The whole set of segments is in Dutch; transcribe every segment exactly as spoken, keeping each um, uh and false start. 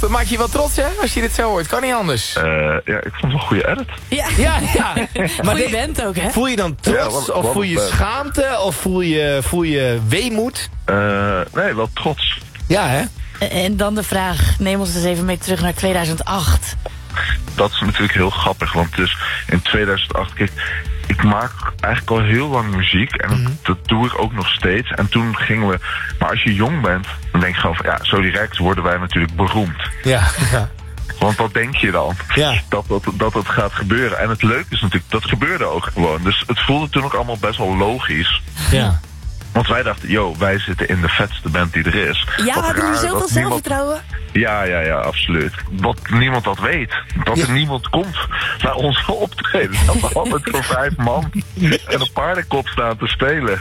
Dat maakt je wel trots, hè? Als je dit zo hoort. Kan niet anders. Uh, ja, ik vond het wel een goede edit. Ja, ja. ja. Maar je bent ook, hè? Voel je dan trots? Ja, wat, of wat voel je best. schaamte? Of voel je, voel je weemoed? Uh, nee, wel trots. Ja, hè? En dan de vraag, neem ons eens even mee terug naar tweeduizend acht. Dat is natuurlijk heel grappig, want dus in tweeduizend acht... Kijk, ik maak eigenlijk al heel lang muziek en mm-hmm. dat doe ik ook nog steeds. En toen gingen we... Maar als je jong bent, dan denk je gewoon van... Ja, zo direct worden wij natuurlijk beroemd. Ja, ja. Want wat denk je dan? Ja. Dat, dat, dat dat gaat gebeuren. En het leuke is natuurlijk, dat gebeurde ook gewoon. Dus het voelde toen ook allemaal best wel logisch. Ja. Want wij dachten, yo, wij zitten in de vetste band die er is. Ja, we hadden jullie zoveel zelfvertrouwen? Ja, ja, ja, absoluut. Wat niemand dat weet. Dat ja. er niemand komt naar ons optreden. Dat we altijd voor vijf man en een paardenkop staan te spelen.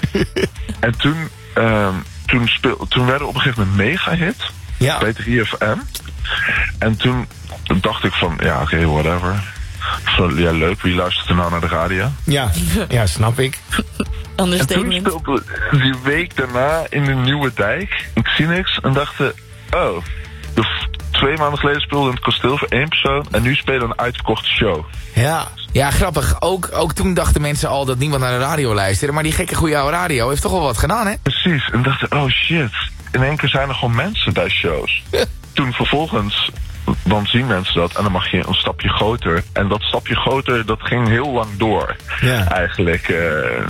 En toen, um, toen, speel, toen werden we op een gegeven moment mega-hit. Ja. Bij drie F M. En toen dacht ik van, ja, oké, okay, whatever. Zo, ja, leuk. Wie luistert er nou naar de radio? Ja, ja, snap ik. En toen speelde die week daarna in de Nieuwe Dijk in Xenix en dachten, oh, de twee maanden geleden speelde in het kasteel voor één persoon en nu spelen een uitverkochte show. Ja, ja, grappig. Ook, ook toen dachten mensen al dat niemand naar de radio luisterde, maar die gekke goede oude radio heeft toch wel wat gedaan, hè? Precies, en dachten, oh shit, in één keer zijn er gewoon mensen bij shows. Toen vervolgens, dan zien mensen dat en dan mag je een stapje groter. En dat stapje groter, dat ging heel lang door. Ja. Eigenlijk, uh,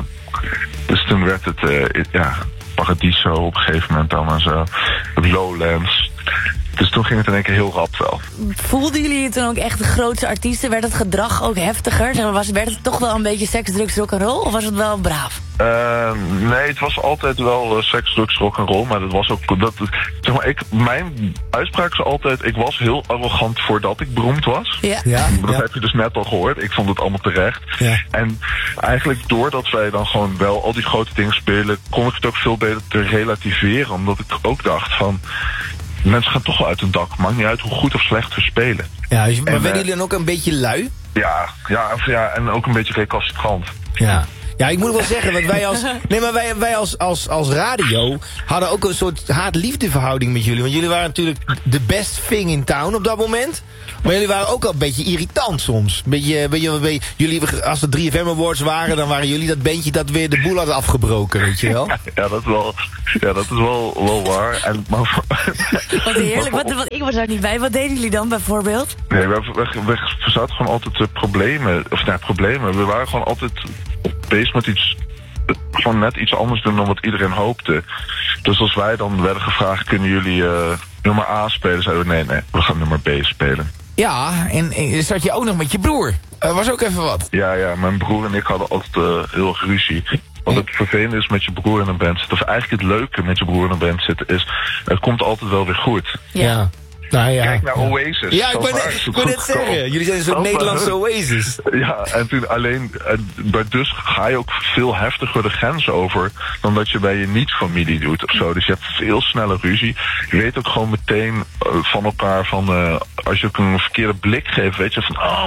dus toen werd het, uh, ja, Paradiso op een gegeven moment dan en zo. Lowlands. Dus toen ging het in één keer heel rap wel. Voelden jullie je toen ook echt de grootste artiesten? Werd het gedrag ook heftiger? Zeg maar, was, werd het toch wel een beetje seks, drugs, rock'n'roll? Of was het wel braaf? Uh, nee, het was altijd wel uh, seks, drugs, rock'n'roll. Maar dat was ook... Dat, zeg maar, ik, mijn uitspraak is altijd... Ik was heel arrogant voordat ik beroemd was. Ja. Ja, dat ja. heb je dus net al gehoord. Ik vond het allemaal terecht. Ja. En eigenlijk doordat wij dan gewoon wel al die grote dingen spelen... kon ik het ook veel beter te relativeren. Omdat ik ook dacht van... Mensen gaan toch wel uit hun dak. Maakt niet uit hoe goed of slecht we spelen. Ja, dus, maar en, werden uh, jullie dan ook een beetje lui? Ja, ja, ja, en ook een beetje recalcitrant. Ja. Ja, ik moet wel zeggen, want wij als, nee, maar wij, wij als, als, als radio hadden ook een soort haat-liefde verhouding met jullie. Want jullie waren natuurlijk de best thing in town op dat moment. Maar jullie waren ook al een beetje irritant soms. Beetje, beetje, beetje, jullie, als er drie F M Awards waren, dan waren jullie dat bandje dat weer de boel had afgebroken, weet je wel? Ja, dat is wel, ja, dat is wel, wel waar. En, maar, wat heerlijk, wat, wat, ik was daar niet bij. Wat deden jullie dan bijvoorbeeld? Nee, we, we, we, we zaten gewoon altijd uh, problemen. Of nee, problemen. We waren gewoon altijd bezig met iets, gewoon net iets anders doen dan wat iedereen hoopte. Dus als wij dan werden gevraagd, kunnen jullie uh, nummer A spelen? Zeiden we, nee, nee, we gaan nummer B spelen. Ja, en, en zat je ook nog met je broer. Uh, was ook even wat. Ja, ja, mijn broer en ik hadden altijd uh, heel erg ruzie. Wat het vervelende is met je broer in een band zitten, of eigenlijk het leuke met je broer in een band zitten, is, het komt altijd wel weer goed. Ja. Ja. Nou, ja. Kijk naar Oasis. Ja, ik wou net, ik wou net zeggen. Jullie zijn een soort Nederlandse Oasis. Ja, en toen alleen... En bij dus ga je ook veel heftiger de grens over dan dat je bij je niet-familie doet of zo. Dus je hebt veel sneller ruzie. Je weet ook gewoon meteen uh, van elkaar van... Uh, als je ook een verkeerde blik geeft, weet je van... Oh,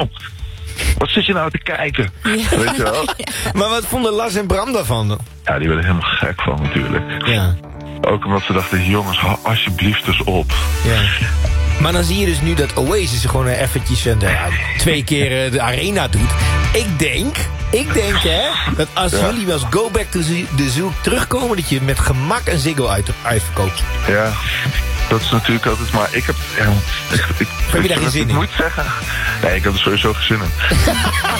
wat zit je nou te kijken? Ja. Weet je wel? Maar wat vonden Lars en Bram daarvan? Ja, die werden helemaal gek van natuurlijk. Ja. Ook omdat ze dachten, jongens, hou alsjeblieft eens op. Ja. Maar dan zie je dus nu dat Oasis gewoon eventjes uh, de, twee keer uh, de arena doet. Ik denk, ik denk hè, dat als ja. jullie als Go Back to the Zoo terugkomen, dat je met gemak een Ziggo uit, uitverkoopt. Ja, dat is natuurlijk altijd, maar ik heb... Ja, ik, ik, heb je daar geen zin in? Ik moet zeggen, nee, ik heb er sowieso geen zin in.